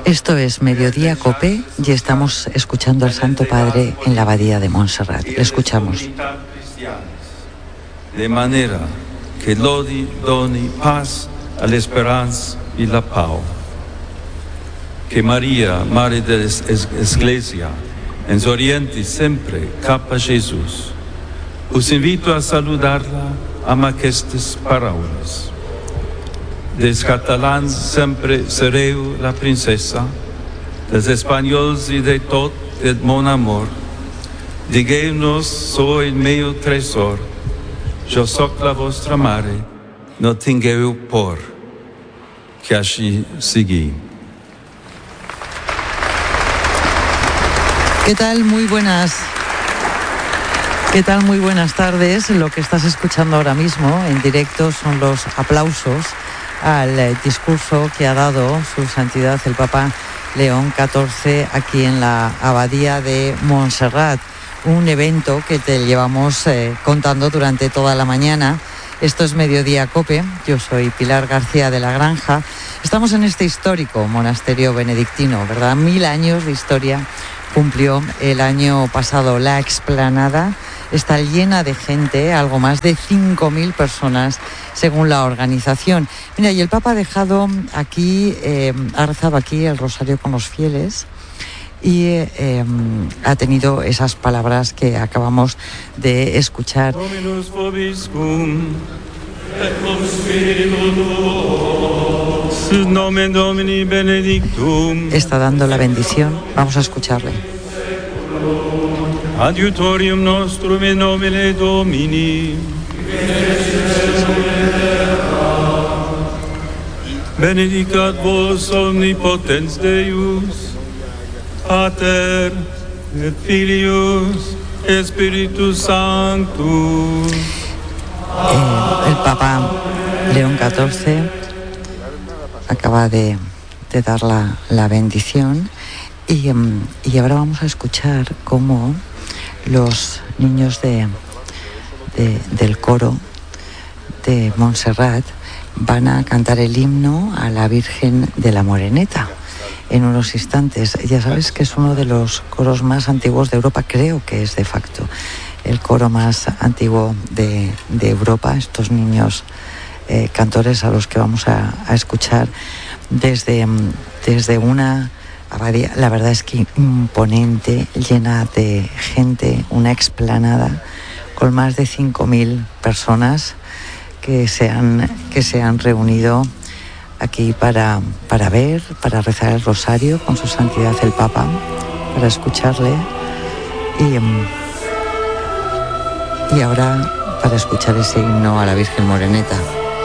Esto es Mediodía Cope y estamos escuchando al Santo Padre en la Abadía de Montserrat. Le escuchamos. De manera che lodi doni paz all'esperanza e la pau. Che Maria, Madre dell'Ecclesia, ens orienti sempre cap a Jesus. Us invito a saludarla amb aquestes paraules. Dels catalans sempre sereu la princesa, dels espanyols i de tot el mon amor. Digueu-nos, sou el meu tresor, jo soc la vostra mare, no tingueu por, que així sigui. ¿Qué tal? Muy buenas. ¿Qué tal? Muy buenas tardes. Lo que estás escuchando ahora mismo en directo son los aplausos al discurso que ha dado Su Santidad el Papa León XIV aquí en la Abadía de Montserrat. Un evento que te llevamos contando durante toda la mañana. Esto es Mediodía Cope. Yo soy Pilar García de la Granja. Estamos en este histórico monasterio benedictino, ¿verdad? 1000 años de historia cumplió el año pasado. La explanada está llena de gente, algo más de 5.000 personas según la organización. Mira, y el Papa ha dejado aquí, ha rezado aquí el rosario con los fieles y ha tenido esas palabras que acabamos de escuchar. Dominus vobiscum, et cum spiritu tuo, sit nomen Domini benedictum. Está dando la bendición. Vamos a escucharle. Adiutorium nostrum in nomine Domini. Benedicat vos omnipotens Deus, Pater et Filius et Spiritus Sanctus. El Papa León XIV acaba de dar la bendición y ahora vamos a escuchar cómo los niños del coro de Montserrat van a cantar el himno a la Virgen de la Moreneta en unos instantes. Ya sabes que es uno de los coros más antiguos de Europa, creo que es de facto el coro más antiguo de Europa. Estos niños cantores a los que vamos a escuchar desde una abadía, la verdad es que imponente, llena de gente, una explanada con más de 5.000 personas que se han reunido aquí para rezar el rosario con Su Santidad el Papa, para escucharle y ahora para escuchar ese himno a la Virgen Moreneta.